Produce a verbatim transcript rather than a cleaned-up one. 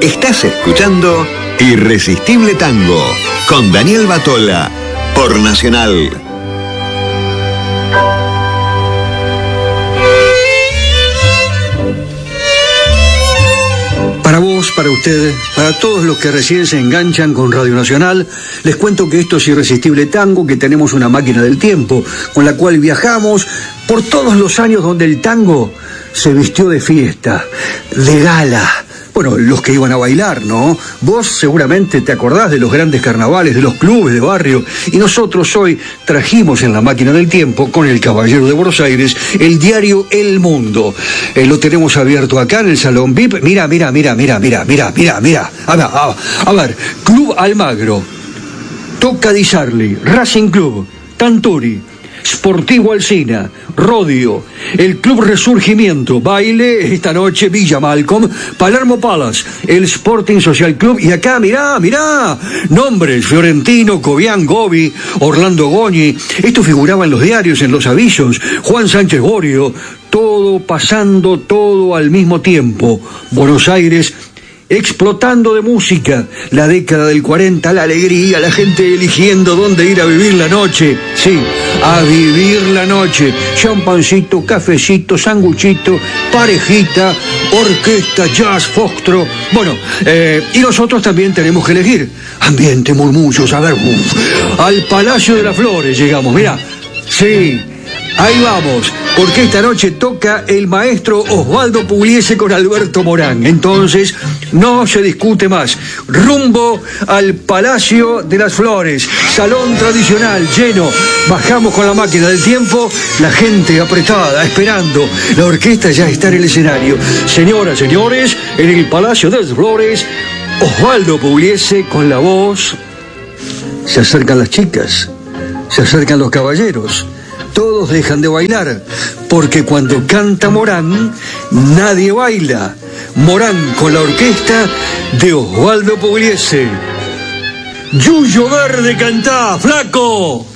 Estás escuchando Irresistible Tango con Daniel Batola por Nacional. Para vos, para usted, para todos los que recién se enganchan con Radio Nacional, les cuento que esto es Irresistible Tango, que tenemos una máquina del tiempo, con la cual viajamos por todos los años donde el tango se vistió de fiesta, de gala. Bueno, los que iban a bailar, ¿no? Vos seguramente te acordás de los grandes carnavales, de los clubes de barrio, y nosotros hoy trajimos en la máquina del tiempo, con el Caballero de Buenos Aires, el diario El Mundo. Eh, lo tenemos abierto acá en el Salón V I P. Mira, mira, mira, mira, mira, mira, mira, mira. A ver, a, a ver, Club Almagro, Toca di Sarli, Racing Club, Tanturi, Sportivo Alsina, Rodio, el Club Resurgimiento, baile esta noche Villa Malcolm, Palermo Palace, el Sporting Social Club, y acá, mirá, mirá, nombres: Fiorentino, Cobian, Gobi, Orlando Goñi. Esto figuraba en los diarios, en los avisos. Juan Sánchez Gorio, todo pasando, todo al mismo tiempo. Buenos Aires explotando de música, la década del cuarenta, la alegría, la gente eligiendo dónde ir a vivir la noche. Sí, a vivir la noche. Champancito, cafecito, sanguchito, parejita, orquesta, jazz, foxtrot. Bueno, eh, y nosotros también tenemos que elegir. Ambiente, murmullos, a ver, uf, al Palacio de las Flores llegamos, mirá. Sí, ahí vamos, porque esta noche toca el maestro Osvaldo Pugliese con Alberto Morán. Entonces, no se discute más. Rumbo al Palacio de las Flores, salón tradicional, lleno. Bajamos con la máquina del tiempo, la gente apretada, esperando. La orquesta ya está en el escenario. Señoras, señores, en el Palacio de las Flores, Osvaldo Pugliese con la voz. Se acercan las chicas, se acercan los caballeros. Todos dejan de bailar, porque cuando canta Morán, nadie baila. Morán con la orquesta de Osvaldo Pugliese. Yuyo Verde, cantá, flaco.